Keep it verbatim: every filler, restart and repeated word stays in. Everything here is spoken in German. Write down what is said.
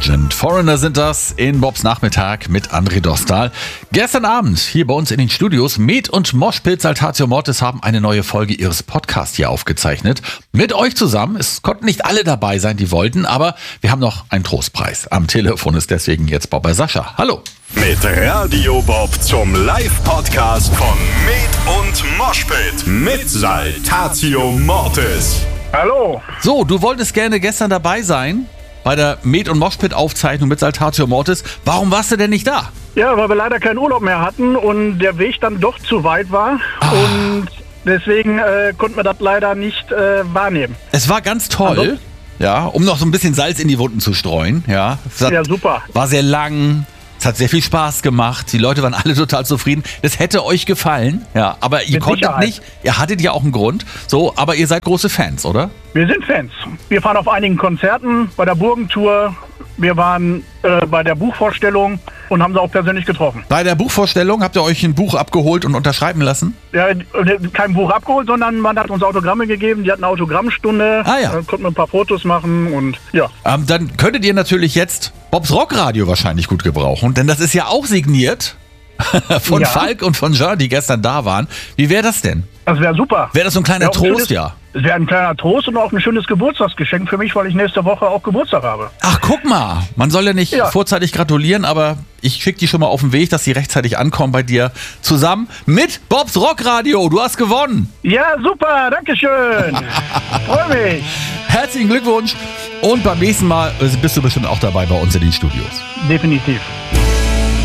Argent. Foreigner sind das in Bobs Nachmittag mit André Dostal. Gestern Abend hier bei uns in den Studios, Met und Moshpit Saltatio Mortis haben eine neue Folge ihres Podcasts hier aufgezeichnet. Mit euch zusammen. Es konnten nicht alle dabei sein, die wollten, aber wir haben noch einen Trostpreis. Am Telefon ist deswegen jetzt Bob bei Sascha. Hallo. Mit Radio Bob zum Live-Podcast von Met und Moshpit mit Saltatio Mortis. Hallo. So, du wolltest gerne gestern dabei sein bei der Met und Moshpit Aufzeichnung mit Saltatio Mortis. Warum warst du denn nicht da? Ja, weil wir leider keinen Urlaub mehr hatten und der Weg dann doch zu weit war. Ah. Und deswegen äh, konnten wir das leider nicht äh, wahrnehmen. Es war ganz toll. Also? Ja, um noch so ein bisschen Salz in die Wunden zu streuen. Ja, hat, ja, super. War sehr lang. Es hat sehr viel Spaß gemacht. Die Leute waren alle total zufrieden. Das hätte euch gefallen. Ja, aber ihr Mit konntet Sicherheit. nicht. Ihr hattet ja auch einen Grund. So, aber ihr seid große Fans, oder? Wir sind Fans. Wir fahren auf einigen Konzerten, bei der Burgentour. Wir waren äh, bei der Buchvorstellung und haben sie auch persönlich getroffen. Bei der Buchvorstellung habt ihr euch ein Buch abgeholt und unterschreiben lassen? Ja, kein Buch abgeholt, sondern man hat uns Autogramme gegeben. Die hatten eine Autogrammstunde. Ah ja. Da konnten wir ein paar Fotos machen und ja. Ähm, dann könntet ihr natürlich jetzt Bobs Rockradio wahrscheinlich gut gebrauchen, denn das ist ja auch signiert von ja. Falk und von Jean, die gestern da waren. Wie wäre das denn? Das wäre super. Wäre das so ein kleiner Wär ein Trost, schönes, ja? Es wäre ein kleiner Trost und auch ein schönes Geburtstagsgeschenk für mich, weil ich nächste Woche auch Geburtstag habe. Ach, guck mal. Man soll ja nicht Ja. vorzeitig gratulieren, aber ich schicke die schon mal auf den Weg, dass sie rechtzeitig ankommen bei dir. Zusammen mit Bobs Rockradio. Du hast gewonnen. Ja, super. Dankeschön. Freue mich. Herzlichen Glückwunsch. Und beim nächsten Mal bist du bestimmt auch dabei bei uns in den Studios. Definitiv.